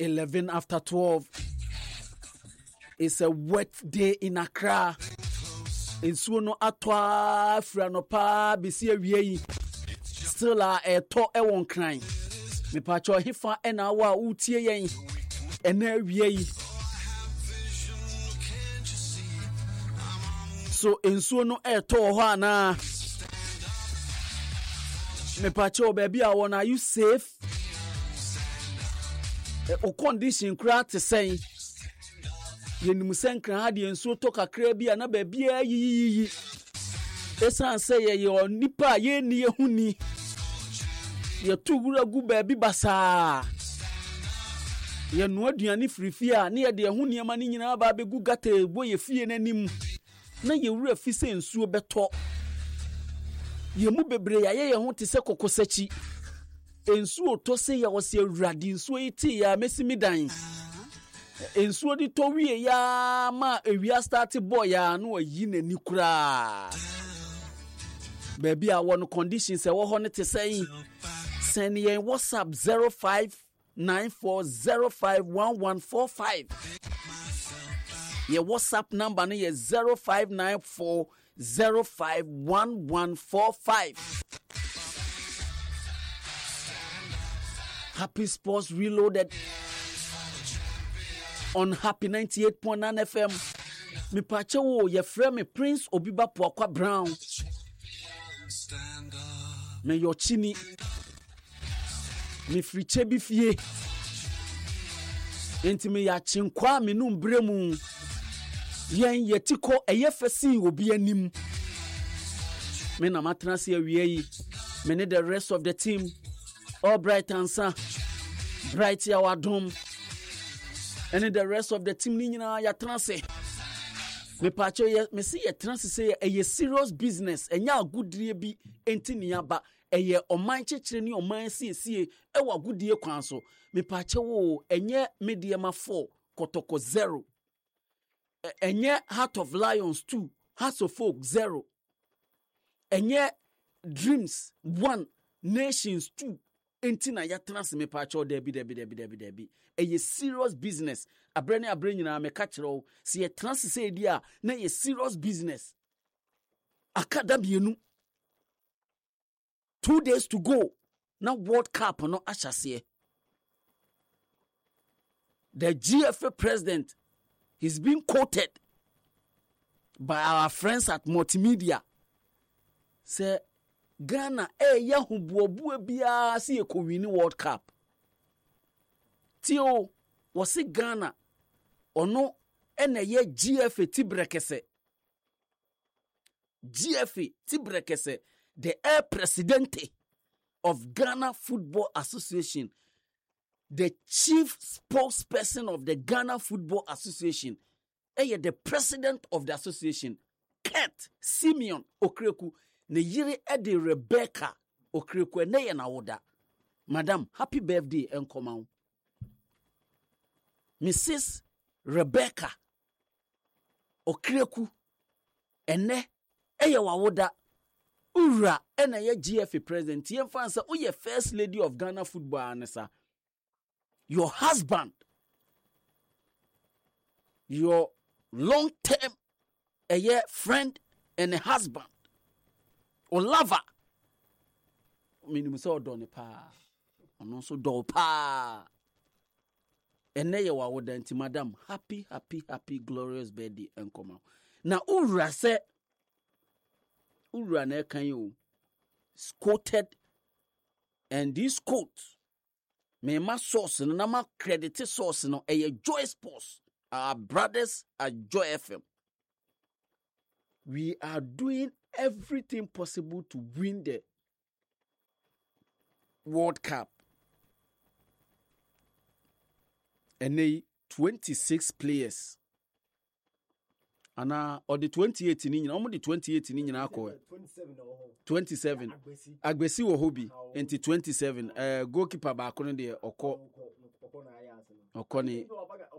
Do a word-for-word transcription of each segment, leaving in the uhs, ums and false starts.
eleven after twelve. It's a wet day in Accra. Nsuo no atwa afra no pa besi awie. Still a eto e won kran. Me pa cho hefa e na wa utie yen. E na awie. So nsuo no eto ho ana. Me pa cho baby a won, are you safe? E o condition kra te say. Yenim senkran ha de nsuo to kakra bi ana ba bia yiyiyi esan say ye yo nipa ye ni ye huni ye tugura gu ba bi basa ye no aduane firifia na ye de huni ma ni nyina ba be gu gata ebo ye fie nanim na ye wura fi se nsuo beto ye mu bebre ya ye ye ho te se kokosachi ensuo to se ye wo se awurade nsuo iti ya mesimidan ensuo di to wie ya ma ewia start boy ya no ayi nani kura baby a won conditions e wo ho ne te say send ye WhatsApp zero five nine four zero five one one four five. Ye WhatsApp number no ye zero five nine four zero five one one four five. Happy Sports Reloaded on Happy ninety-eight point nine F M. Me pache wo ye frɛ me Prince Obiba Poakwa Brown. Me yo chini. Me friche bi fie. Enti me ya chinkwa me no mbremu. Yen yetiko eye fesi obi anim. Me na matena se awie yi. Me ne the rest of the team. All bright answer. Bright ya wadom. And the rest of the team ni nyina ya transe. Me pacho ye me see ye transe say a serious business. Enya agudie bi enti ni aba. Eye oman chechire ni oman siesie e wa agudie kwan so. Me pacho wo enye mediema four kotoko zero. Enye Heart of Lions two, Hearts of Folk zero. Enye Dreams one, Nations two. Enti na ya trans me pacho debi debi debi debi debi. Eye serious business. Abrene abrene na me kachiro. Si ye trans se dia na ye serious business. Akada bienu. Two days to go. Na World Cup no ashase. The G F A president, he's been quoted by our friends at Multimedia. Say Ghana eh ya hubuobu bia si e ko win World Cup. Tio wasi Ghana ono ene ye G F A tibrekese. G F A tibrekese, the air presidente of Ghana Football Association, the chief spokesperson of the Ghana Football Association, eh the president of the association, Kurt Simeon Okreku. Ne yiri edi Rebecca Okreku ne ye na woda. Madam, happy birthday enkoma. Missus Rebecca Okreku ene eye wa woda. Ura ene ye G F A president. Ye fansa uye first lady of Ghana football anesa. Your husband, your long term eye friend and a husband. O lover. Minimum so done pa. And also do pa. And ye wa woda nti madam. Happy, happy, happy, glorious birthday and come out. Now Ura say Ura ne kan you quoted, and this quote me ma source no na ma credit source no a Joy Sports. Our brothers at Joy F M. We are doing everything possible to win the World Cup. And they twenty-six players. And uh, or the twenty-eight in India, almost the twenty-eight in India. twenty-seven. twenty-seven. Agbesi wo hobi. Enti twenty-seven. Uh, goalkeeper ba kono de oko. Okoni.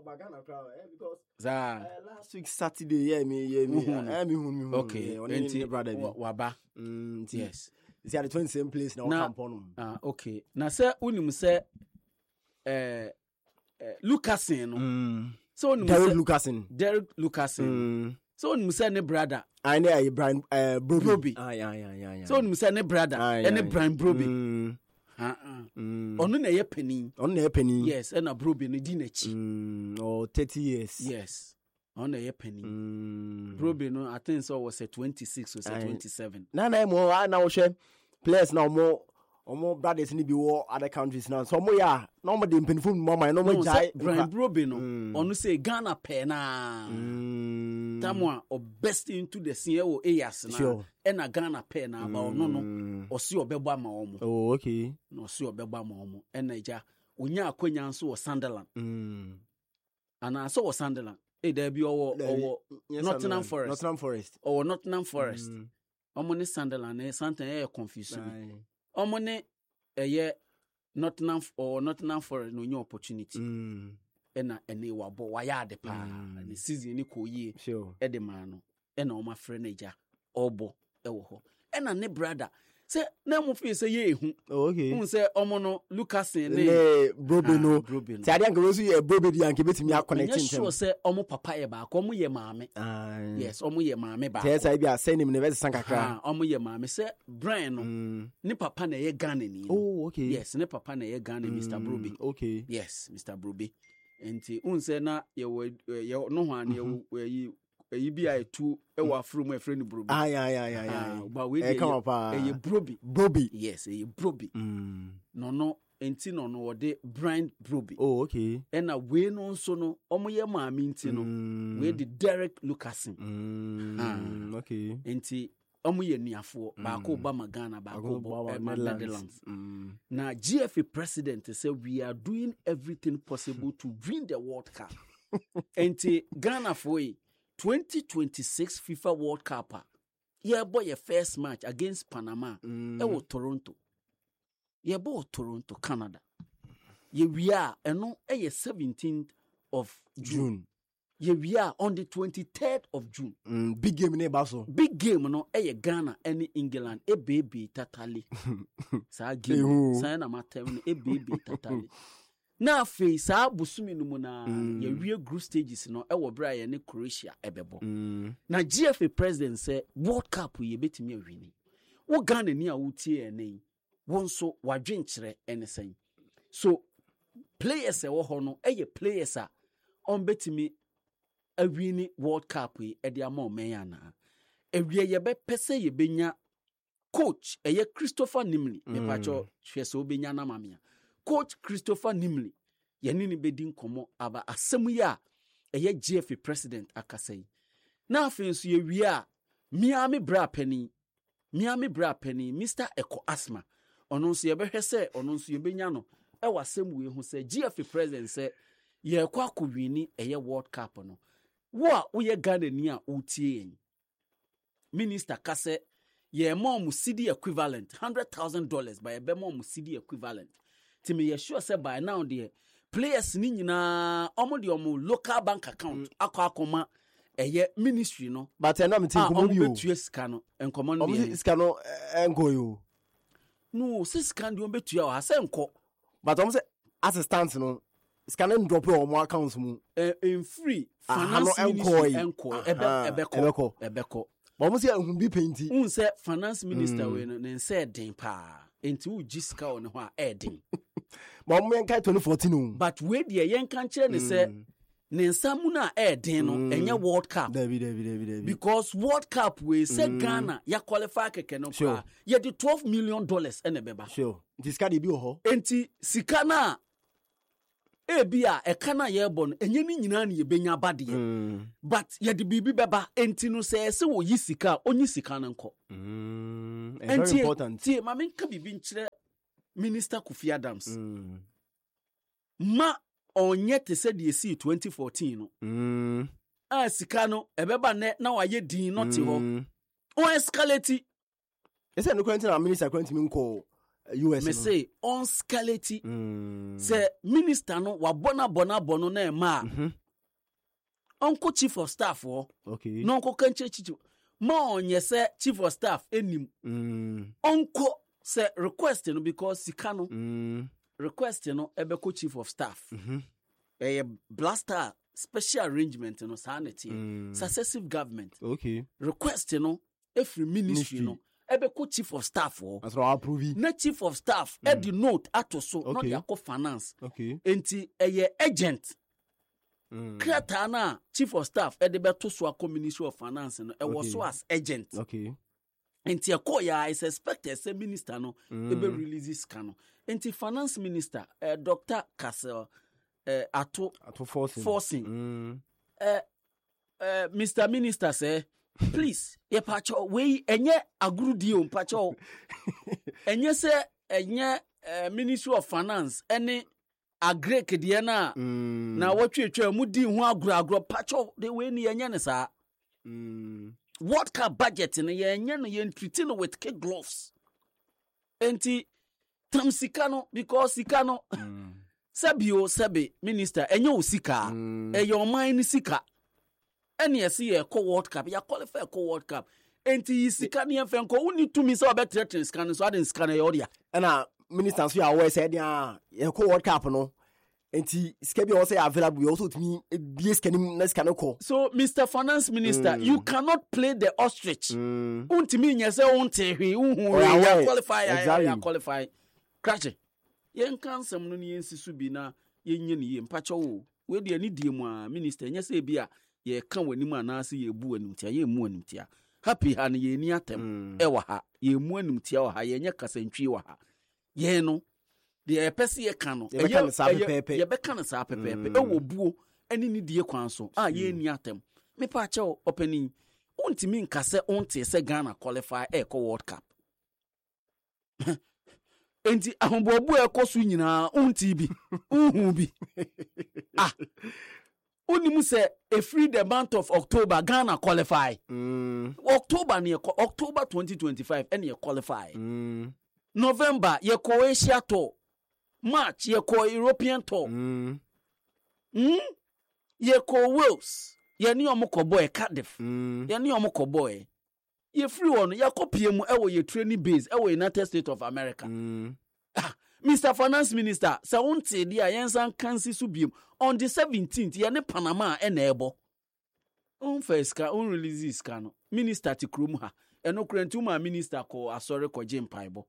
Za. Last week Saturday, yeah, me, yeah, me, yeah, me, me, me. Okay. Enti brother waba. Yes. See, the twenty-seven place now. Ah, okay. Na say unim say, eh, Lucasen no. Mm. So Derek Lucasen. Derek Lucasen. Mm. So you say ne brother. I know Brian uh, Broby. Broby. Ah yeah yeah yeah yeah. So you say ne brother. And ne Brian Broby. Mm. Uh-uh. Mm. Ono na ye penny. Ono na ye penny. Yes, and a Broby no di n'echi. Mm. Oh, thirty years. Yes. Ono na ye penny. Mm. Broby no I think so was a twenty-six or say twenty-seven. Na na mo na wo hwe players na mo omo brothers ni bi wo other countries now. So mo ya na mo de mpenfo mo man no mo jai Brian Broby no. Ono say Ghana pe na. Mm. Tamwa o best into the scene wo Eyas na. Sure. And a Ghana pe na ba ono no. Osi obebo ama omo. Oh okay. No osi obebo ama omo. Enaja onya akwanya nso wo Sunderland. Mm. Ana so wo Sunderland. E da bi owo owo Nottingham Forest. Nottingham Forest. Owo Nottingham Forest. Omo ne Sunderland e something e confuse me. Omo ne eye Nottingham or Nottingham Forest no new opportunity. Mm. Ena ene wabo waya de pa. Ne season ni ko yie. Sure. E de ma no. Ena o ma frɛ na ja. Obo e wo ho. Ena ne brother say na mo fi say ye ehu. Oh okay. Who say omo no Lucasen ne ne Broby no. Ti ade anka so ye Broby di anka betimi a connect ntem. Sure say omo papa ye ba ko omo ye maame. Ah. Yes, omo ye maame ba. Say say bia say nim ne be san kakra. Ah, omo ye maame say Brian no. Ne papa na ye Ghana ni. Oh okay. Yes, ne papa na ye Ghana Mister Broby. Okay. Yes, Mister Broby. Enti unse na ye ye no ho an ye yi yi bi a etu e wa afro mu e frɛ no Broby. Ah yeah yeah yeah yeah. Ba we dey e Broby. Broby. Yes, e Broby. Mm. No no enti no no de Brian Broby. Oh okay. And na we no nso no omo ye maame enti no we de Derek Lucasen. Mm. Ah okay. Enti omo ye niafo ba ko Obama Ghana ba ko Obama Netherlands. Mm. Na G F A president say we are doing everything possible to win the World Cup. Enti Ghana for twenty twenty-six FIFA World Cup. Yeah, boy, your first match against Panama. Mm. E wo Toronto. Yeah, boy, Toronto, Canada. Yeah, we are, and no, eh, seventeenth of June. Yeah, we are on the twenty-third of June. Mm, big game ne baso. Big game, no, eh, Ghana, any England, eh, baby, tatali. Sa game, sa na matem, eh, baby, tatali. Na fe sa busumi no mu na ye wie group stages no e wo bra ye ne Croatia ebebo. Mm. Na G F A president say World Cup ye betimi awini. Wo Ghana ni a wutie ene. Won so wadwenkyere ene sen. So players e wo ho no e ye players a on betimi awini World Cup ye e de ama men ya na. Ewie ye be pese ye benya coach e ye Christopher Nimley. Me pacho hwese obenya na mamia. Coach Christopher Nimley, yanini bedin komo aba asemu ya eye G F A president akasai. Na afensu ye wia Miami bra penny, Miami bra penny, Mister Eko Asma. Ononsu ye behwe se ononsu ye benya no e wasemu we hu se G F A president se ye kwa kuwini eye World Cup no. Wo a wo ye Ghana ni a utie yen. Minister kase ye mom cedi equivalent one hundred thousand dollars by be mom cedi equivalent. Timi ye sure say by now the players ni nyina omo de omo local bank account akọ akoma eye ministry no but e no me think mo bi o betua sika no enkomo no de sika no enko yo no sika ndi o betua o ha se enko but omo say assistant no sika no drop o mo account mu in free finance ministry enko ebe ebeko ebeko but omo say ehun bi painti un say finance minister we no ne say den pa enti u gisika o ne ho a eden but omo yen kai twenty fourteen but we de yen kan kire ne say ne nsamu na eden no enye World Cup David David David David because World Cup we say Ghana ya qualify keke no kwa ye de twelve million dollars ene beba sure this card bi o ho enti sika na e bia e kana ye bo no enye ni nyina na ye benya bade mm. but ye de bibi beba enti no say se wo yi sika onyi sika na nko mm. very important ti ma men ka bibi nkyere Minister Kofi Adams mm. ma onye te se de esi twenty fourteen no mm. a sika no ebeba ne na wa ye din no te ho mm. on escalate ese no kwenti na minister kwenti mi nko U S me no. say on scaleti mm. say minister no wa bona bona bono na ma mm-hmm. Uncle chief of staff wo okay no uncle kanche chief ma onye say chief of staff enim mm. uncle say request no because sika no mm. request no ebeko chief of staff mm-hmm. a blaster special arrangement no sanity Mm. successive government Okay. request no every ministry, Ministry. no ebe ko chief of staff o That's what I approve. na chief of staff mm. the note ato so not Okay. the akọ finance Okay. enti eye agent Mm. krata na chief of staff e de beto so akọ ministry of finance no e was Okay. so as agent Okay. enti akọ ya is expected say minister no Mm. ebe release scan no enti finance minister uh, Doctor Castle uh, ato Ato forcing. forcing Mm. uh, uh, Mister Minister say please ye pacho we enye agurudi o pacho enye se enye uh, Ministry of Finance ene agrek de na Mm. na wotwetwe mu di ho agro agro pacho de we ni enye ne sa Mm. what ka budget ne ye enye no ye treat no with kid gloves enti tam sika no because sika no Mm. sabio sabe minister enye o sika Mm. e your mind sika ene yesi ye ko world cup ya qualify ko world cup enti sika ne yefenko uni tumi se obetre sika no so aden sika na yodia And uh, minister so ya we said ya ya ko World Cup no. Enti sika bi o say available you also to me B S kanim na sika no ko. so Mister Finance Minister Mm. you cannot play the ostrich Mm. untimi nye se unte hwe uhu Oh, yeah, ya yeah. qualify ya Exactly. ya qualify crash yen kansem no ne yensi su bi na yenye ne ye mpacho wo we de ani die mu a minister nye se bi a ye ka wani mu anase ye bu wani mtia ye mu wani mtia happy ha ne ye ni atem Mm. e wa ha ye mu wani mtia wa ha ye nye kasantwi wa ha ye no de e pese ye ka no Ye bɛka no saa pɛpɛɛpɛ. ye beka no saa pepepe Mm. e wo buo ani ni die kwan so a ye ni atem me pa che opani untimi nkase unte se Ghana qualify e ko World Cup enti ahombobu e ko so nyina unti bi uhu bi ah unimu se a free the month of October Ghana qualify Mm. October ne October twenty twenty-five and ye qualify Mm. November ye ko Asia tour March ye ko European tour Mm. mm? ye ko Wales ye ni omko boy Cardiff Mm. ye ni omko boy ye free one ye kopie mu e wo ye training base e wo United States of America Mm. ah, Mister Finance Minister sa unti dia yensan kansi so biem on the seventeenth ye ne Panama e na ebo on first ka on release ska no minister ti krom ha eno krantu ma minister ko asore ko jempaibo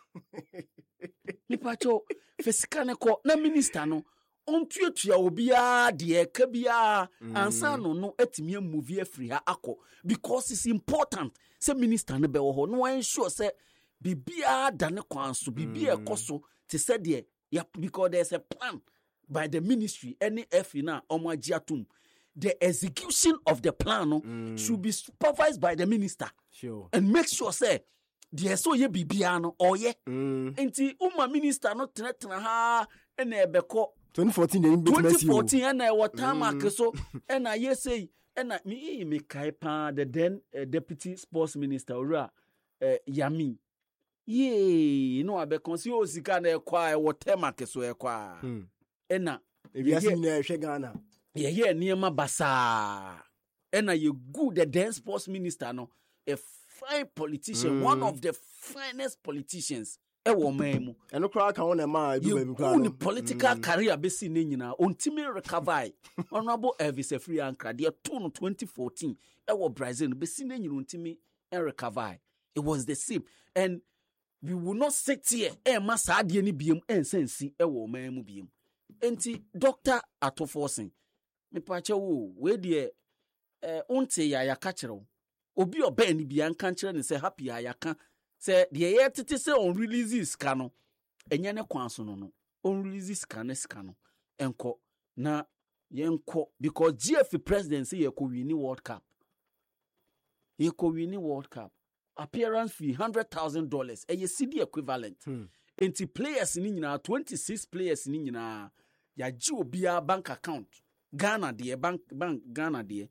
ni pacho fesika ne ko na minister no on tuatua obia de ka bia ansa no no atimi movie afri ha akọ because it's important say minister ne be wo ho no ensure say bibia da ne kwan so bibia ekoso te say de ya because there's a plan by the ministry any F na omaji atum the execution of the plan no Mm. should be supervised by the minister Sure. and make sure say the so ye bibia no oye Mm. enti uma minister no tenetena ha na ebeko twenty fourteen dey be twenty fourteen na e water Mm. mark so na ye say na me me kai pa the then uh, deputy sports minister ora uh, Yami ye no abekon si o sika na e kwa e water mark so e kwa Hmm. na Ebi ye- asi na ehwe Ghana. ye ye niema basa na ye good the then sports minister no a fine politician Mm. one of the finest politicians e wo man mu Eno kra ka won na ma ebi you ba bi kra. go no. ni political Mm. career be see ne nyina ontimi recover honorable Elvis Afri Ankra de to no twenty fourteen e wo Brazil be see ne nyina ontimi e recover it was the same and we will not sit here e ma sa de ni biem ensensi e wo man mu biem enti Doctor Atoforsen me pa che wo we de eh onte ya ya ka kire obi oba ni bia nka kire ne say happy ya ya ka say de ye tete say on releases ka no enye ne kwan so no no on releases ka ne ska no enko na yenko because G F president say ye ko win World Cup ye ko win World Cup appearance fee one hundred thousand dollars e ye C D equivalent Hmm. enti players ni nyina twenty-six players ni nyina ya ji obia bank account Ghana de bank bank Ghana de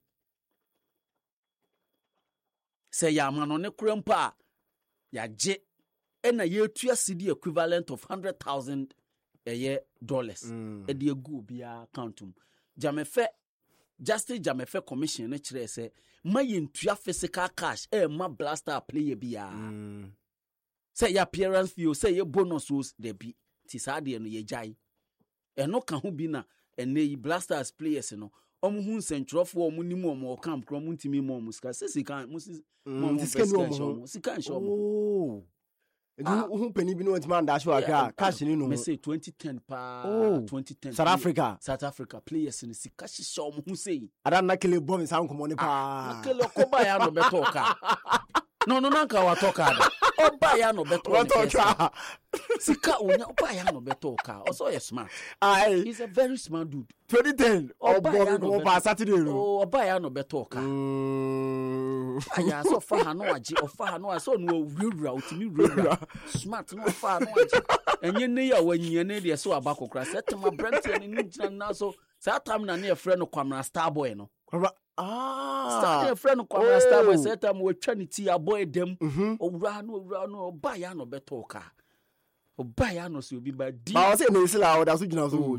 say ya mano ne krempa ya je ena ye tua C D equivalent of one hundred thousand a year dollars Mm. e de gu obia account um jamefe Justice Jamefe commission ne kire say ma yentua physical cash e ma blaster player bia Mm. say ya appearance fee say ye bonus was de bi ti sa de no ye jai eno ka ho bi na and they blasters players no omo hu nsentwerofo omo nimu omo camp kro omo ntimi mo omo sika se sika mo mo sika no sika nso omo who penny be no man dash for cash ni no me say twenty ten pa twenty ten South Africa South Africa players ni sika shisha omo hu say adan na kele bomb san komo ni pa na kele ko ba ya no beto ka no no nanka wa toka da oba ya no beto ka sika onya oba ya no beto ka also is smart ai he's a very smart dude twenty ten oba ko pa Saturday no oh oba ya no beto ka aya so fa ha no age ofa ha no so no wura otimi wura smart no fa no age enye ne ya wanyia ne de so aba kokra setema brent ne ni gina na so sa tam na ne e frɛ no Kwamra Starboy no ah start a friend Kwamra Starboy say time we twa ne ti aboy dem owura no owura no oba ya no beto ka oba ya no so obi ba di ba say no sila o da so gina so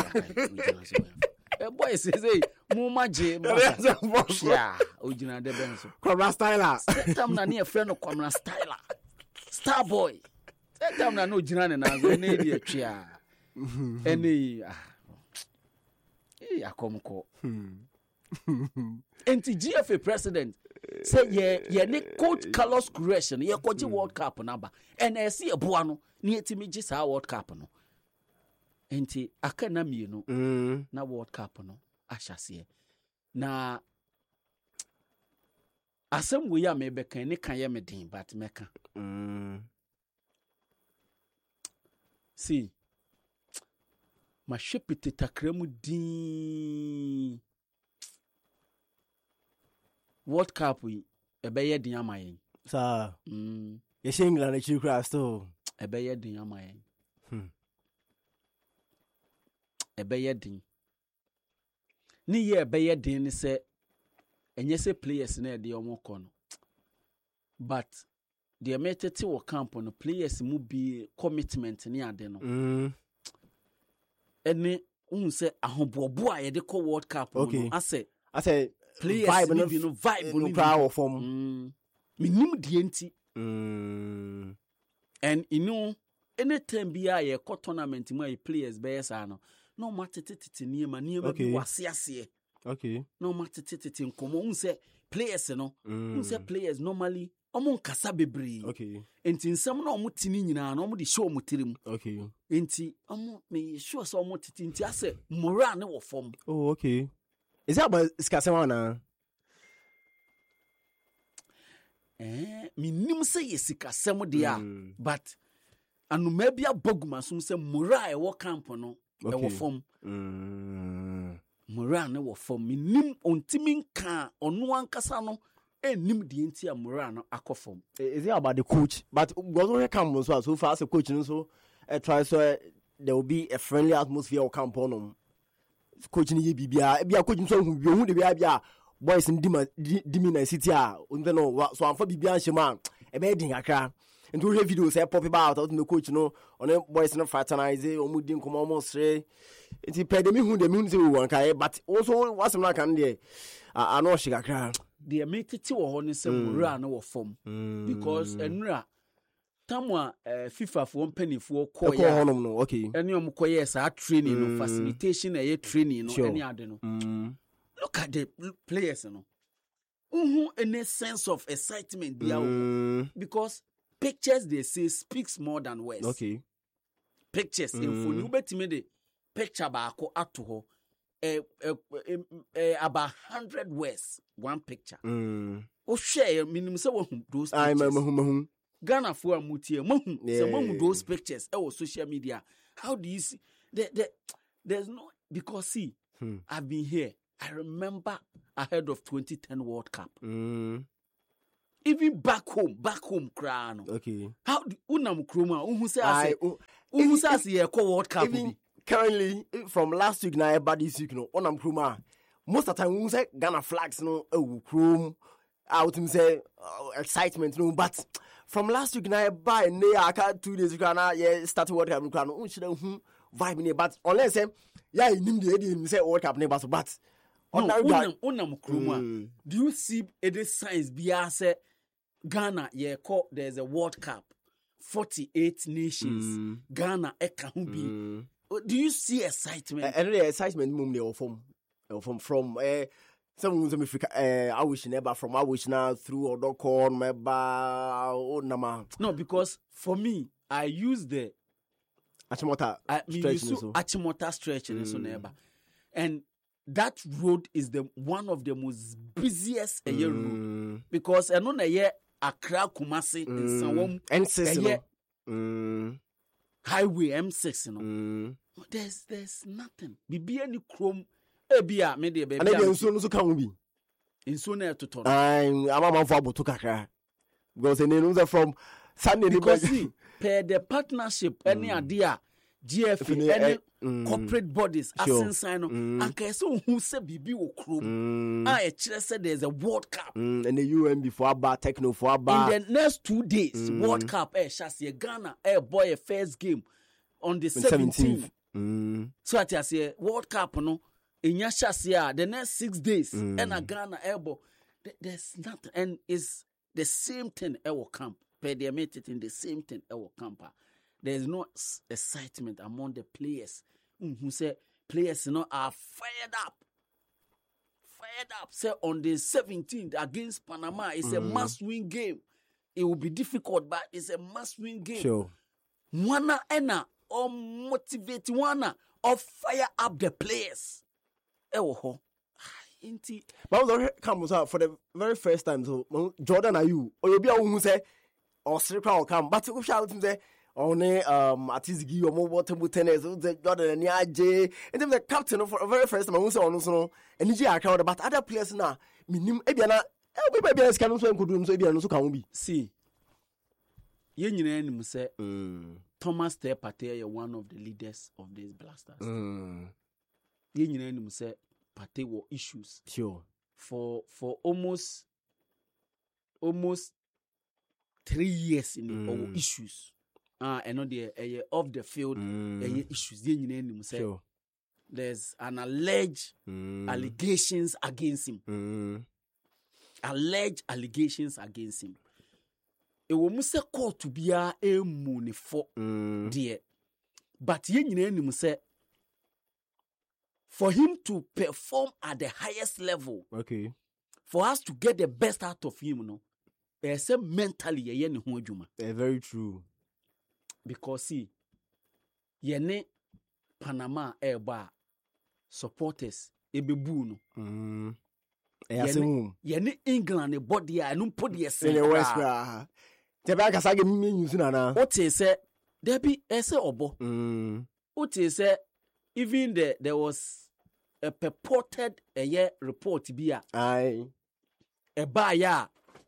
eh boy say say mu maje ya o gina de ben so Kwamra Styler time na ne e friend Kwamra Styler Starboy say time na no gina ne na so ne di atwa eni ah eh akomko Enti G F A president say ye ye ne coach Carlos Queiroz ye koji World Cup number and I see eboa no ne etimi gi sa World Cup no enti aka na mienu mm. na World Cup no ahyase na asem we ya mebeka ne kan ye medin but meka mm. see ma shepite takremu din World Cup we ebeye din amayen sa mm ye she England e chikra still ebeye din amayen hmm ebeye din ni ye ebeye din ni se enye se players na de omo kono but the emetete wo camp no players mu bi commitment ni ade no mm ene un se ahobobo a ye de ko World Cup no okay. ase ase players vibe no no vibe no power form mm minim die enti mm and you know anytime bi a ye ko tournament mu a players be yes ano no matetete niema niema bi wase ase okay no matetete nkomo un se players no mm. un se players normally omo nkasa bebre okay enti nsam na omo tini nyina na omo de show omo tirim okay enti omo me sure so omo titi enti ase moral ne wo form oh okay is that about skasema na eh minim say yesikasem de a but anuma bia boguma so say moral e wo camp no e wo form mm moral ne wo form minim ontimi nka ono ankasa no enim de enti a moral no akofom is it about the coach but gozo he come so so far as a coach so uh, try so uh, there will be a friendly atmosphere or camp on coach ni bibia e bia coach so hu bi hu de bia bia boys ndima dimi na city a unde no so amfa bibia nhema e be din akra nti we video say pop about out no coach no on boys no fraternize o mu din komo mo sre nti pede mi hu de mi hu say wo anka but also was na kan de a no shiga akra the emetete wo ho ne say moral no wo form because enura tamwa uh, FIFA for mpanifo ko ya honom no okay ene om ko yes a training no facilitation e training no ene ade no mm. look at the players no uhu any sense of excitement bia mm. because pictures they say speaks more than words okay pictures mm. info ni ubetime de picture ba ko ato ho eh, eh, eh, eh, about one hundred words one picture mm. o share minimum say wo those pictures ai mahu mahu Ghana for amutie mahu say mahu those pictures e social media how do you see the, the, there's no because see hmm. I've been here I remember ahead of twenty ten World Cup mm. even back home back home cry no okay how do unam kroma unhu say ase unhu say ase ye ko World Cup bi currently from last week na everybody this week no onam kroma most of the time unhu say Ghana flags no e wu krom out him say uh, excitement no but from last week na buy ne aka two days ago na yeah start World Cup no unhu shira hu vibe ne but unless say yeah him dey dey say World Cup ne but but no unam unam kroma do you see any signs bia say Ghana yeah call there's a World Cup forty-eight nations mm. Ghana eka hu bi do you see excitement? And the excitement mum they from from from uh some of Africa uh I wish never from I wish now through or dot com nama. No, because for me, I use the Achimota I mean stretch you so Achimota stretch and so neighbor. And that road is the one of the most busiest mm. road because I know na Accra Kumasi in Sawom M six mm. highway M six you know. Mm. There's there's nothing. Bibi any chrome ebia me de baby. And then so no can be. In so na to turn. I'm a man for abotu kakra. Because they know from Sunday because see per the partnership any mm. idea G F A any mm. corporate bodies sure. As sign mm. and can so who say bibi wo chrome. Ah, e said there's a World Cup. Mm. And the U N before about techno for about in the next two days mm. World Cup eh Shasia Ghana eh boy a first game on the seventeenth. Mm. So at I say World Cup no in Shasia the next six days mm. and a Ghana elbow there's nothing and it's the same thing our camp. Per they made it in the same thing our camp. There's no excitement among the players mm, who say players you know are fired up. Fired up. Say on the seventeenth against Panama, it's mm. a must-win game. It will be difficult, but it's a must-win game. Sure. Wanna ena or motivate wanna or fire up the players. Ewo inti. But I was come for the very first time. So Jordan, are you or you be who say or Srika will come, but we shall say. Only um Atizigi or more water tennis, the Jordan and Yaje, and then the captain for the very first time I was on so and Niji account about other players now. Minim Ebiana, everybody else can also do so Ebiano so can be. See, you know, say Thomas Partey, one of the leaders of these blasters. Mm. You know, say Partey were issues. Sure. For for almost almost three years in the mm. issues. Ah, uh, and on the uh, off the field mm. uh, issues. Sure. There's an alleged mm. allegations against him. Mm. Alleged allegations against him. It will must call to be a money for dear. But you say for him to perform at the highest level. Okay. For us to get the best out of him, you know, there's a mentally a very true. Because see, yene Panama eba supporters ebebu no. Mm. Yene, yene England e body a no podi ese. In the West bra. Te ba kasa ge mi nyusu na na. What is say there be ese obo. Mm. What is say even the, there was a purported a year report bi a. Aye. Eba ya.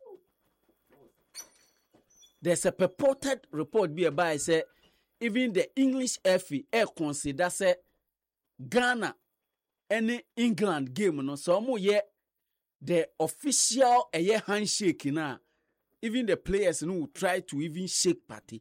There's a purported report be about say even the English F A air consider say Ghana any England game no so mo ye the official a year handshake na even the players no will try to even shake party.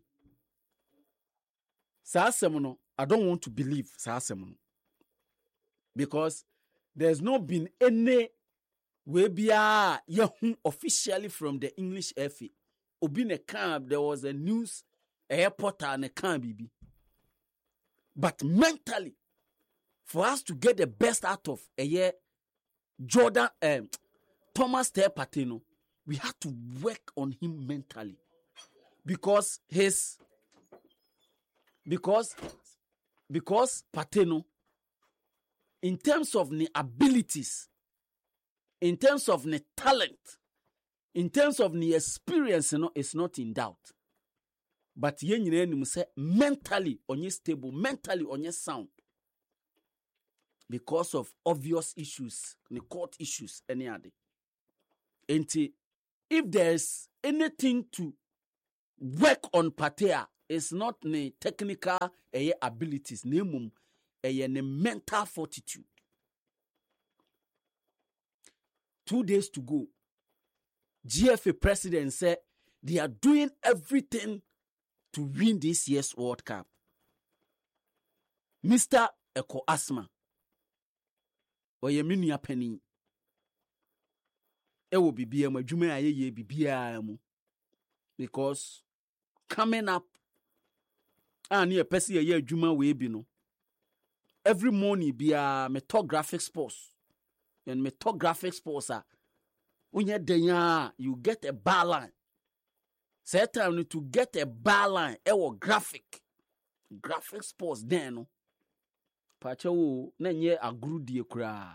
Sa asem no I don't want to believe sa asem no because there's not been any way bia ye officially from the English F A. Obi ne camp, there was a news a reporter and a camp bibi. But mentally, for us to get the best out of a year, Jordan um, Thomas Partey, we had to work on him mentally because his because because Partey, in terms of the abilities, in terms of the talent. In terms of the experience, you know, it's not in doubt. But ye nyina say mentally on your stable, mentally on your sound. Because of obvious issues, the court issues, any other. And if there's anything to work on Partey, it's not the technical eh, abilities, the eh, mental fortitude. Two days to go. G F A president said they are doing everything to win this year's World Cup. Mister Eko Asma, Oyeminia Penny, it will be a majuma aye be because coming up, and near Pessi a year Juma we be no. every morning be a me talk graphic sports. And me talk graphic sports are when you denya you get a bar line. Say time to get a bar line, e wo graphic. Graphic sports then no. Pacha wo na nye agru die kura.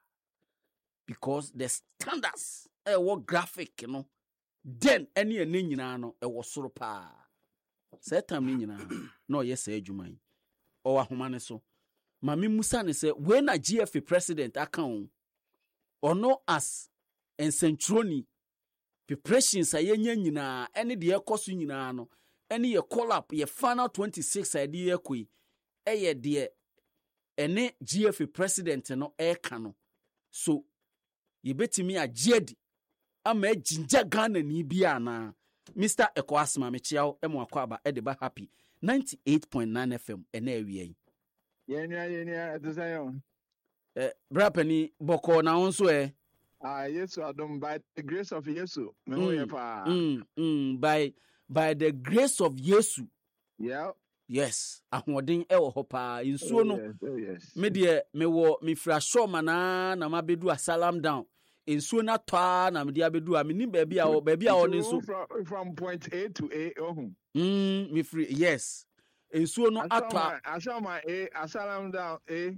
Because the standards e wo graphic you know. Then any ene nyina no e wo soro pa. Say time ni nyina no yes say adwuma yi. O ahoma ne so. Mami Musa ne say when na G F A president account or no as and centroni preparations a yenya nyina ene de ekoso nyina no ene ye call up ye final twenty-six idea koi eye de ene G F A president no e ka no so ye betimi agiedi ama ginja Ghana ni bia na Mister Eko Asma me chiao emo akwaba e de ba happy ninety-eight point nine F M ene awie yenya yenya etusayon eh brapani boko na onso e ah Yesu adom by the grace of Yesu me ho ye pa mm mm by by the grace of Yesu yeah yes ahoden e wo ho pa nsuo no oh yes me de me wo me fra shoma na na mabedu asalam down nsuo na twa na me de abedu a me ni ba bia wo ba bia wo ne nso from, from point A to A oh mm me free yes nsuo no atwa ashama A asalam down A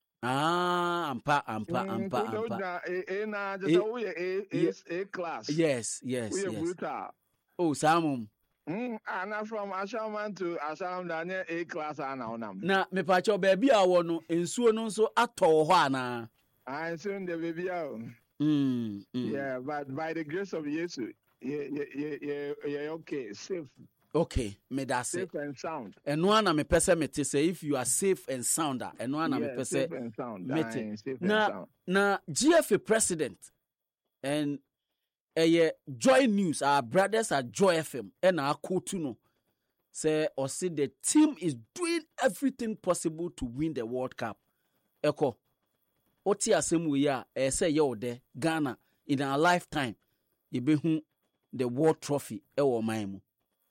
ah ampa ampa ampa ampa A na just oh A A class yes yes we yes brutal oh samum mm and from Ashaman to Ashalam down A class ana onam na me pa cho ba bia wo no nsuo no nso atọ wo ho ana I soon the baby out mm, mm yeah but by the grace of Jesus yeah yeah yeah yeah okay safe okay me da say safe and sound eno ana me pese me te say if you are safe and sound eno ana me pese safe and sound na na G F A president and eh Joy News our brothers at Joy F M and our quote no say or say the team is doing everything possible to win the World Cup eko oti asem we ya eh say ye ode Ghana in our lifetime e be hu the world trophy e wo man mu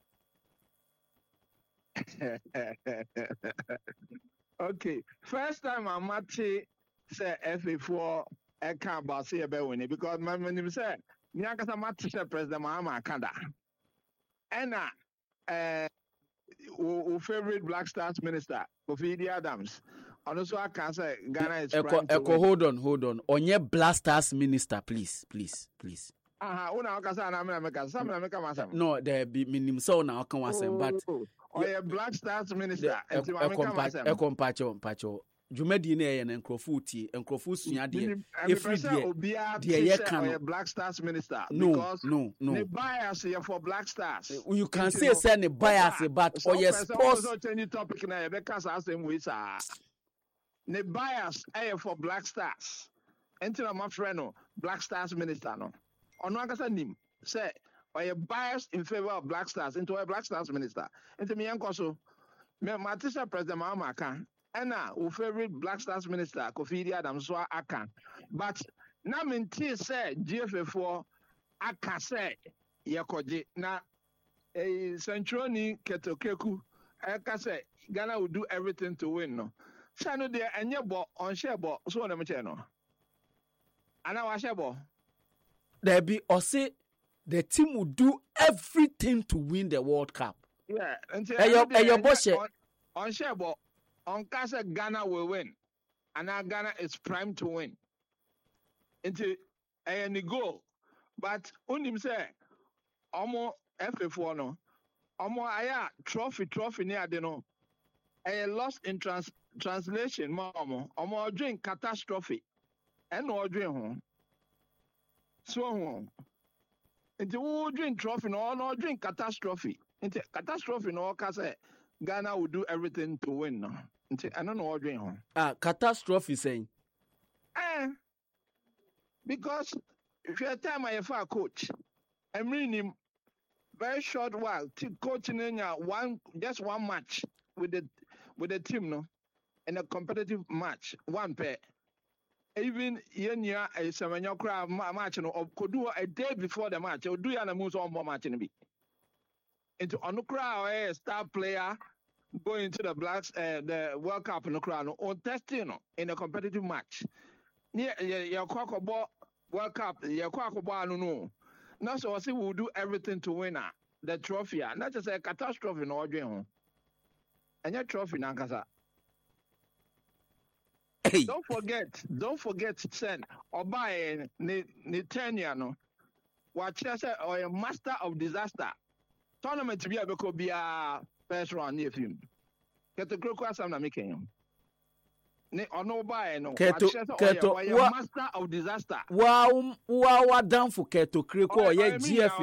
okay first time I'm match say F A four I can't about say about winning because my name say me akasa match say president Mahama Kanda and uh uh favorite Black Stars minister Kofi Adams. And also, I can say Ghana is Echo, Echo, hold on, hold on. Onye Blasters minister, please, please, please. Aha, una okasa na me make some na make masam. No, there be minim so na okan wasem, but Onye Black Stars minister, enti ma make masam. Echo mpacho, mpacho. Jumedi na ye na nkrofo tie, nkrofo sua de. Every day. De ye kan Black Stars minister no, because no, no. The bias here for Black Stars. You can say say the bias but Oye sports. So change topic na e be kasa asem we sa. The bias air for Black Stars. Enter my friend no Black Stars minister no. Ono akasa nim say or a bias in favor of Black Stars into a Black Stars minister. Into me yanko so me Matisha President Mahama aka and now our favorite Black Stars minister Kofi Adams so aka. But na minti say G F A four aka say yekoje na a Centroni Ketokeku aka say Ghana will do everything to win no. Shano there and your ball on share ball so on the channel. And I share ball. There be or say the team will do everything to win the World Cup. Yeah, until your boss on share ball on Casa Ghana will win. And now Ghana is primed to win. Until any goal. But unim say Omo F A four no. Omo aya trophy trophy near the no. A lost in trans translation, mama. Omo drink catastrophe. And no drink home. So home. Into who drink trophy no no drink catastrophe. Into catastrophe no cause Ghana will do everything to win no. Into I don't know what drink home. Ah, catastrophe saying. Eh. Because if you time I have a coach, I'm reading him very short while to coaching in one just one match with the with the team no in a competitive match one pair even yenya a semenyo crowd match no could do a day before the match or do ya na moves on more match in be into on crowd a star player going to the blacks uh, the World Cup no crown on testing no, in a competitive match. Yeah, yeah, yeah, Kwakoball World Cup, yeah, Kwakoball no no. Now so I say we'll do everything to win uh, the trophy. Uh, not just a catastrophe no dream. And your trophy nankasa. Hey. Don't forget, don't forget send or buy ni ni tenure no. Watch say or a master of disaster. Tournament to be able to be a first round near film. Get the crook was I'm making. Ne or no buy no. Keto Keto wa master of disaster. Wow wow down for Keto Kreko or ye G F.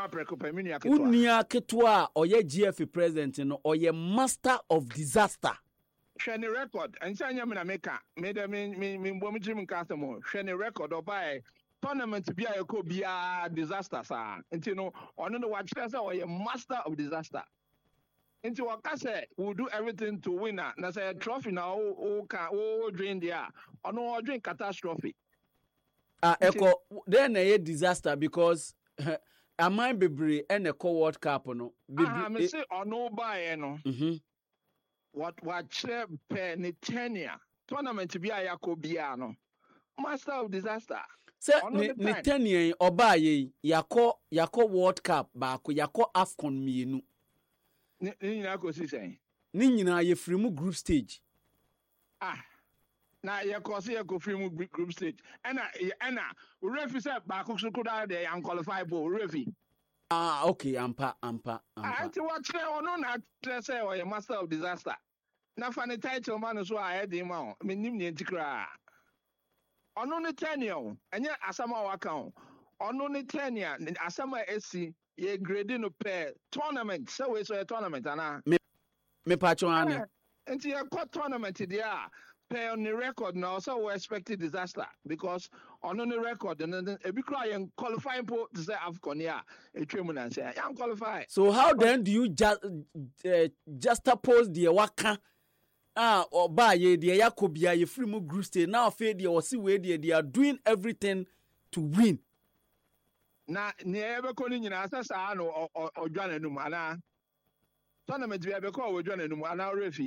Unia Ketwa or ye G F president no or ye master of disaster. Shany record and say I'm gonna make a made a mean me me bomb customer. Shany record or buy tournament to be a could be a disaster, sir. And you know, on the watch or a master of disaster. Into a cassette, we'll do everything to win. Now say a trophy now, oh, can oh drain there. Or no drink catastrophe. Ah, echo then a disaster because I might be brave and a co World Cup no. Ah, me say or no buy no. Mhm. What what chair per tenure tournament to be a yakobiano. Master of disaster. Say ni tenye oba ye yako yako World Cup baako yako AFCON mienu. Ni nyina ko si sen. Ni nyina ye free mu group stage. Ah. Na ye ko se ye ko free mu group stage. Ena ena referee say baako so koda dey unqualified ball referee. Ah okay ampa ampa ampa. Anti what say ono na say o ye master of disaster. Na fa ni title man so a e dey ma o. Me nim ni ntikra. Ono ne tenure enye asama waka o ono ne tenure asama esi ye grade no per tournament so we so a tournament ana me me patcho ane enti ye ko tournament there per on the record now so we expected disaster because ono ne record and e bi kra ye qualifying po to say AFCON ya e twemu na say ya qualify. So how then do you just uh, juxtapose the waka ah oba ye de yakobia ye free mu group stage now fe de o si we de they are doing everything to win na ne ebe ko ni nyina asasa no odwane num ana tournament bi ebe ko odwane num ana refi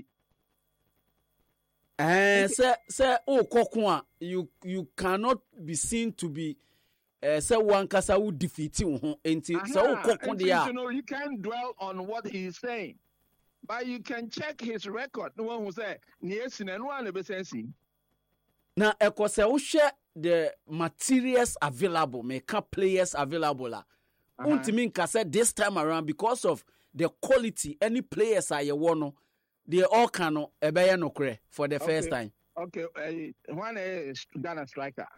eh say say o kokon a you you cannot be seen to be eh say one kasa who defeat you ho enti say o kokon de a you know you can't dwell on what he is saying. But you can check his record. No one who say yes, and no one be sensi. Now, eko se wo share the materials available, make players available la. Untimi nka say this time around because of the quality any players are you want they all can ebe no kre for the first time. Okay, uh, one is Ghana striker.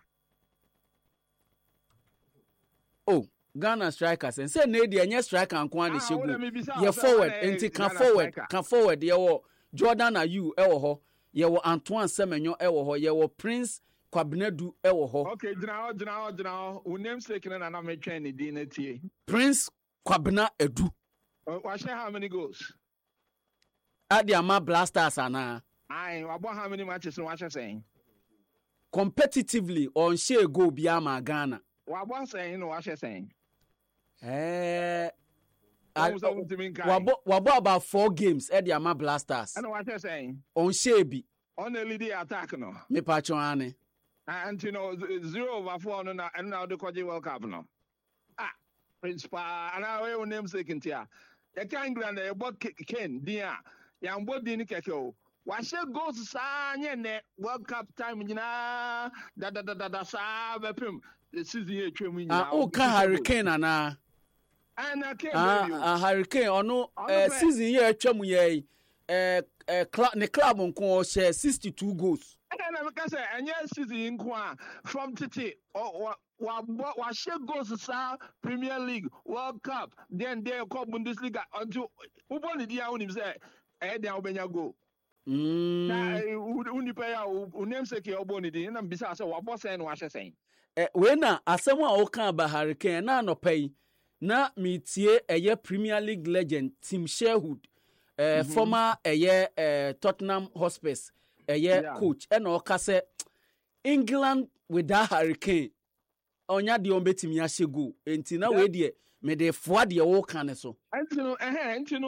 Oh. Ghana strikers and say na dey any striker anko an shegu ye forward enti can forward can forward ye wo Jordan Ayew e wo ho ye wo Antoine Semenyo e wo ho ye wo Prince Kwabenadu e wo ho. Okay, jina jina jina o name stake na na me twen ni din na tie Prince Kwabena Edu. Wa share how many goals Adi ama Blasters ana ai wa bo how many matches no wa share saying competitively on share go bia ma Ghana wa bo saying no wa share saying Eh, wabo wabo about four games at the Ama Blasters. I know what you're saying. On Shebi. On the lead attack no. Me patcho ane. And you know zero over four no na and now the Koji World Cup no. Ah, principal and I will name second here. You can't grant a bot Ken dia. Ya mbod din keke o. Wa she goes sa nye ne World Cup time nyina da da da da da sa bepem. The season here twem nyina. Ah, o ka Hurricane ana. And I came ah, a Hurricane ono uh, season here twem ye eh eh club ne club nko share sixty-two goals. And I can say and yes season nko from Titi or wa wa share goals sa Premier League, World Cup, then they call Bundesliga until who won the dia unim say eh dey obenya go. Mm. Na uni pa ya unem say ke oboni di na mbisa say wa boss en wa hye sen. Eh we na asem a o kan ba Hurricane na no pay na metie eye Premier League legend Tim Sherwood eh mm-hmm. former eye eh, Tottenham Hotspur eye yeah. coach and o ka say England with that Hurricane onya de on betimi ahye go enti na we de me de foa de wo kan so enti no eh enti no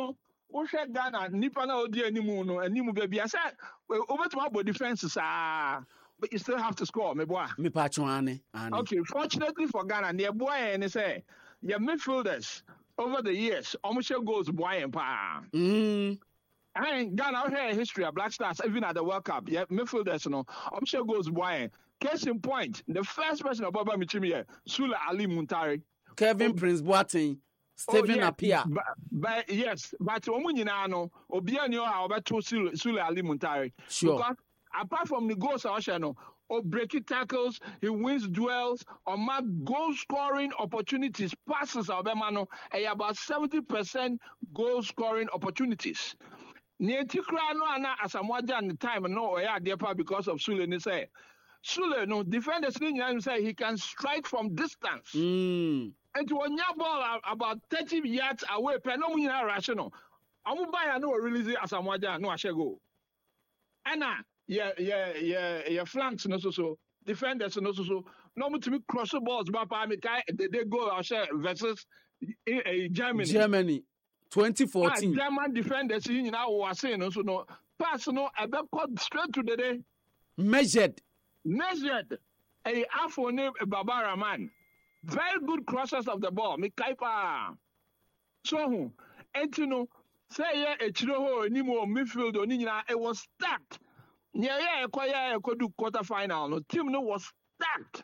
wohwɛ Ghana nipa na odi animu no animu baby I said over to about defenses ah but you still have to score me boy me patcho ane ane okay fortunately for Ghana near boy and say your midfielders over the years almost goals boy and pa mm and Ghana had a history of Black Stars even at the World Cup yeah midfielders no almost goals boy case in point the first person of Baba Michimi Sule Ali Muntari Kevin oh, Prince Boateng Stephen oh, yes, Appiah but, but yes but omu nyina no obia ni o a obeto Sule Sule Ali Muntari sure because apart from the goals I no or breaking tackles, he wins duels, or mark goal scoring opportunities, passes Albemano, and about seventy percent goal scoring opportunities. Near Tikrano ana Asamoah at the time no yeah dear because of Sule ni say Sule no defenders ni say he can strike from distance. mm And to one ball about thirty yards away, Penomina rational. Amuba no release Asamoah no ashego. Anna yeah, yeah, yeah, yeah, flanks no so so defenders no so so no to me cross the balls but I mean they, they go versus uh, Germany Germany twenty fourteen ah, German defenders you know was saying no so no pass no I be caught straight to the day measured measured a Afro name Baba Rahman very good crossers of the ball me kaipa so and you know say yeah a chiro ni mo midfield oni nyina it was stacked. Yeah, yeah, yeah, could do quarter final. No team no was stacked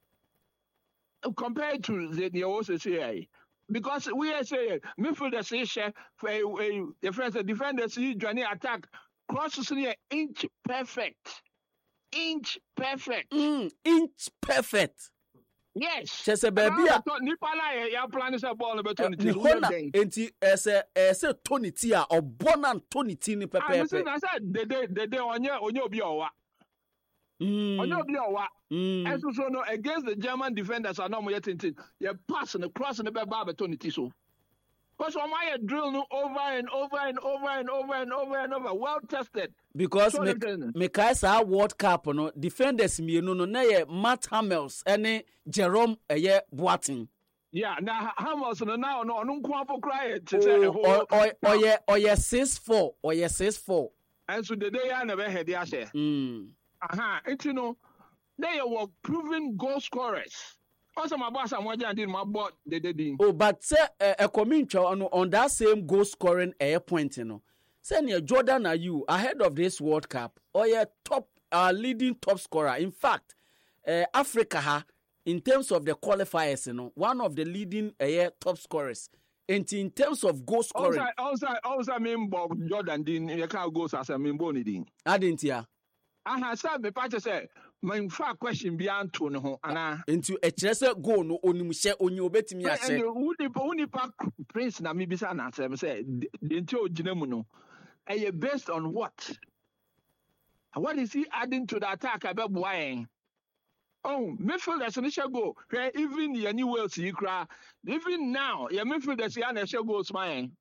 compared to the the O C C A because we are saying midfielders say share for the friends the defenders see journey attack crosses near inch perfect, inch perfect, mm, inch perfect. Yes. Just a baby. I thought Nipa na ya plan is a ball about twenty. Nihona enti ese ese Tony Tia or Bonan Tony Tini pepe. I said the day the day onye onye obi owa. Mm. Onye obi owa. Mm. And so so no against the German defenders are no more yet tintin. You pass and cross and the back about Tony Tiso. Because on my drill no over and over and over and over and over and over well tested. Because so me me kaisa World Cup no defenders mienu no na ye Matt Hummels ene Jerome eye Boateng. Yeah, now Hummels no now no no nko apo cry to say o o oye oye six four oye six four. And so the day ya na be head ya share. Mm. Aha, it you know they were proven goal scorers. Also, my boss, I'm watching and my bot they did. Oh, but say a comment on on that same goal scoring air point, you know. Say near Jordan, are you ahead of this World Cup or your top uh, leading top scorer? In fact, uh, Africa ha in terms of the qualifiers, you know, one of the leading uh, top scorers. And in terms of goal scoring, also, also, also, I mean, Bob Jordan didn't you can't go as I mean, Bonnie didn't. I didn't hear. I have said the patch say. My fact question beyond two no ana into a chese go no onimu she onye obetimi ase and who the pa prince na me bisa na say say the nti ogina mu no eh based on what what is he adding to the attack abeboa en oh midfielders no shall go where even the new Wales you cry even now your midfielders ya na shall go smile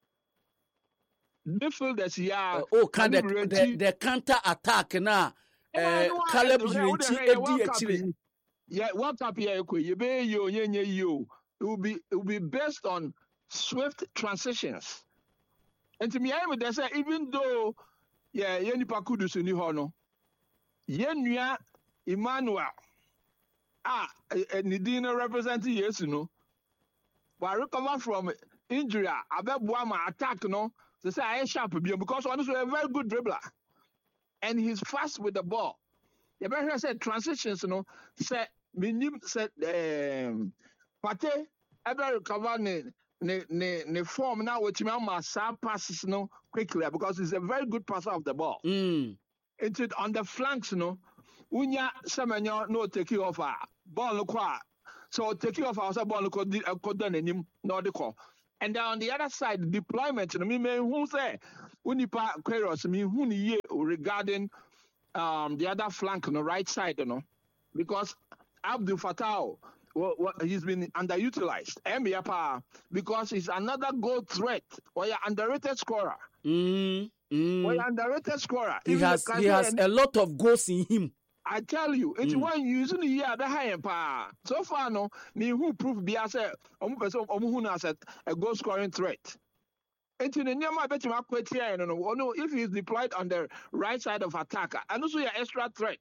midfielders ya uh, oh can the, the, the counter attack na Eh, Caleb Yinchi Edi actually. Yeah, what up here? You be you you. It will be it will be based on swift transitions. And to me, I would say even though yeah, yeni pakudu suni hono. Yenua Emmanuel. Ah, Nidina representing yes, you know. But recover from injury, I bet Buama attack no. They say I sharp because honestly a very good dribbler. And he's fast with the ball. You better said transitions, you know. Said minim said um Pate ever recover ne ne ne ne form now which me must passes no quickly because he's a very good passer of the ball. Mm. It's on the flanks, you know. Unya semenyo no take it off ball no kwa. So take it off our ball no ko done him no the call. And then on the other side, deployment, you know, me me who say Unipa Queiroz, me who ye regarding um the other flank on the right side, you know, because Abdul Fattah, well, well, he's been underutilized. Mbiapa, because he's another goal threat or an underrated scorer. Mm, mm. Or an underrated scorer. He Even has he has a lot of goals in him. I tell you, it's mm. one using the year the high power. So far, no, me who prove be as a almost a goal scoring threat. Into the Nyama Betima Quetia, no, no, no, if he's deployed on the right side of attack, and also your extra threat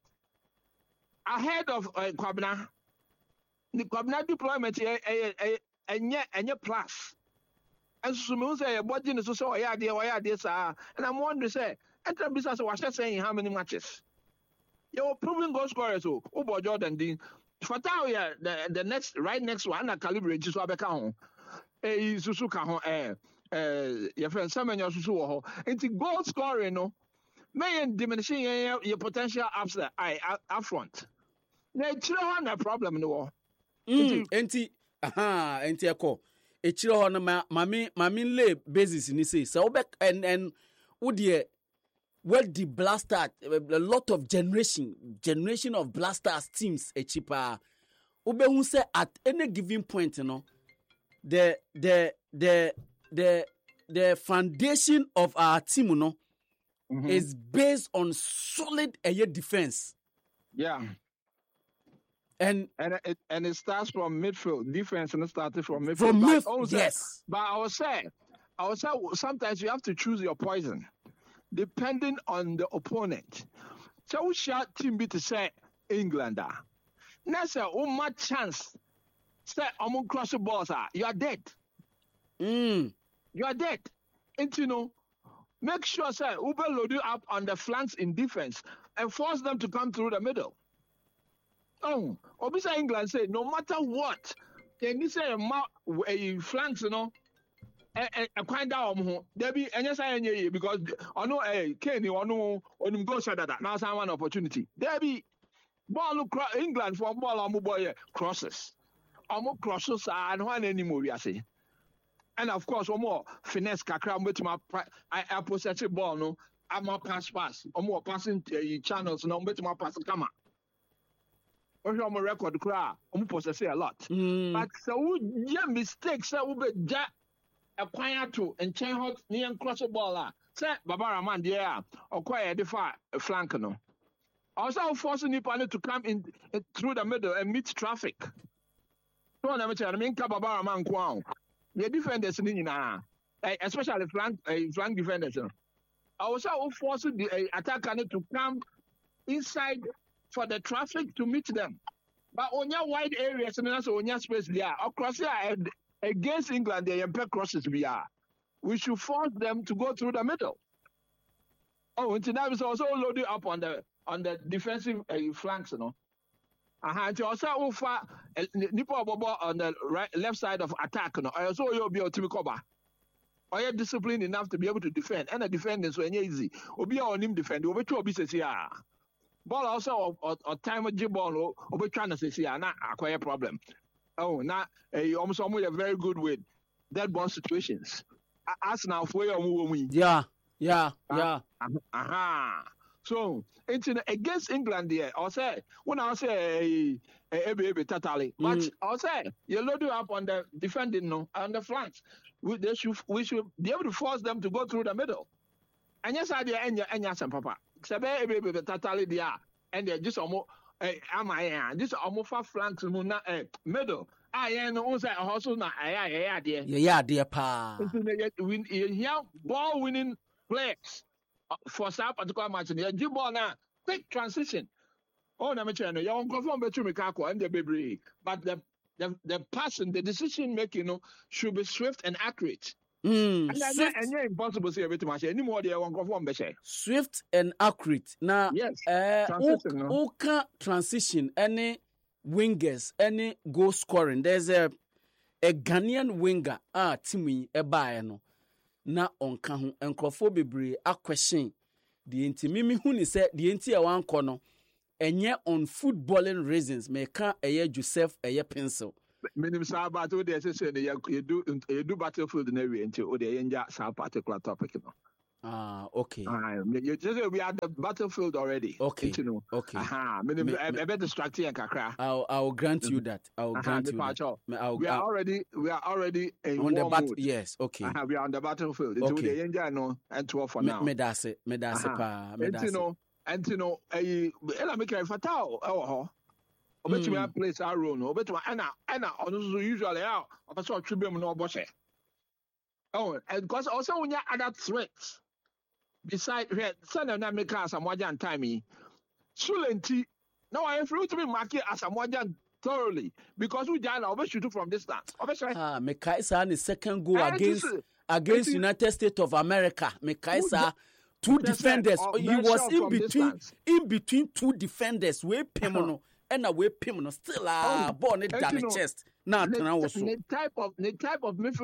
ahead of uh, Kwabna. The Kwabna deployment, and yet, and yet plus. And so, me say, what did you say? Yeah, dear, why are this? And I'm wondering, say, and the business was just saying how many matches. You're proving goal scorers, oh, oh, Jordan Dean. Fatao, yeah, the, the next, right next one, a calibre, just what I can. Eh, Susuka, eh. Uh, your friend Simon Yosuo, and the goal scoring, no, may diminishing your potential ups there, I up front. They don't have a problem in the war. Enti, aha, enti ako. Echiro ho no mami mami lay basis ni say so back and and udie well the blaster a lot of generation generation of blasters teams echipa obehu say at any given point, you know, the the the the the foundation of our team, you know, mm-hmm. is based on solid air defense. Yeah. And and it and it starts from midfield defense, and it started from midfield. From midfield, yes. But I was saying, I was saying sometimes you have to choose your poison, depending on the opponent. So we shot team be to say Englander. Now say oh my chance. Say I'm on cross the balls. You are dead. Mm. You are dead. And you know, make sure say Uber load you up on the flanks in defense and force them to come through the middle. Oh, Obisa England say no matter what, can you say a, a flanks, you know, a kind down there be any say because I know a Kenny or no on go shut that now some one opportunity. There be ball England for ball on boy crosses. Almost crosses and one anymore we are saying. And of course, one more finesse kakra with my I possess the ball no. I'm a pass pass. I'm more passing channels no with my pass come on. On my record, cry, I'm possess a lot. Mm. But so yeah, mistakes that will be ja a quiet to and chain hot near and cross the ball. Say Barbara man, yeah, or quiet the far flank no. Also forcing Nipane to come in, in through the middle and meet traffic. So I'm I mean, Barbara man, kwang. The defenders in especially flank uh, flank defenders. Also forcing the uh, attacker to come inside for the traffic to meet them. But on your wide areas and also on your space there, across here against England, they impact crosses we are. We should force them to go through the middle. Oh, and now is also loaded up on the on the defensive uh, flanks, you know. Uh-huh. And also offer Nipo Bobo on the right left side of attack, you know. I also you'll be able to cover. Or you're disciplined enough to be able to defend. And a defender so easy. Obi on him defend. Obi to Obi says yeah. Ball also or, or time of ball or be trying to say, yeah, not acquire problem. Oh, not a almost almost a very good with dead ball situations. As now for your yeah, yeah, yeah. Aha. So it's against England there. I'll say when I say a baby totally, but I'll say you load you up on the defending no on the flanks. We they should we should be able to force them to go through the middle. And yes, I did and yes, and papa. Sabe baby totally there, and they just almost am I this almost far flanks no middle. I am also also na I I there. Yeah, dear pa. Win here ball winning players for that particular match. Yeah, give ball now quick transition. Oh, na me channel. You won't confirm between Mikako and the baby, but the the the passing, the decision making, you know, should be swift and accurate. Mm, and that's impossible to say everything much anymore. They won't confirm beche. Swift and accurate. Now, yes, uh, transition, no? Oka transition, any wingers, any goal scoring. There's a a Ghanaian winger, ah, Timi Ebaeno. Na onka ho enkrofo bebre a question the intimimi hu ni se the inti e wan kono enye on footballing reasons me ka eye Joseph eye pencil minim sa ba to dey say say you do you do battlefield na we nti o dey enja sa particular topic no. Ah, okay. Ah, you just we are at the battlefield already. Okay. You know. Okay. Aha, me a bit distracting kakra. I'll I'll grant you that. I'll grant you that. I'll, we are I'll, already we are already in on the battle. Mode. Yes, okay. Aha, we are on the battlefield. It's okay. The enjoy no and twelve for now. Me that's it. Me that's it pa. Me that's it. You know, and you know, eh ela make a fatal oh ho. Obetumi a place arrow no. Obetumi ana ana ono usually out. Obaso tribem no obose. Oh, and because also when you other threats beside here, son of Namika as a Mwajan timey, Sulenti. No, I am free to be market as a Mwajan thoroughly because we done over shoot from distance. Ah, Mekaisa is second goal against against United States of America. Mekaisa. Two defenders. He was in between, distance. in between two defenders. We pimono and we pimono still a born it down the chest. Now, the type of the type of midfield